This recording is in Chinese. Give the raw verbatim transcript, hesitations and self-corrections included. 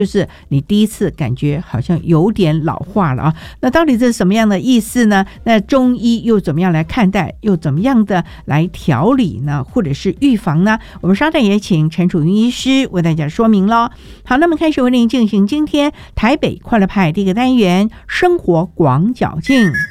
就是你第一次感觉好像有点老化了啊，那到底这是什么样的意思呢？那中医又怎么样来看待，又怎么样的来调理呢，或者是预防呢？我们稍待也请陈楚云医师为大家说明咯。好，那么开始为您进行今天台北快乐派第一个单元生活广角镜。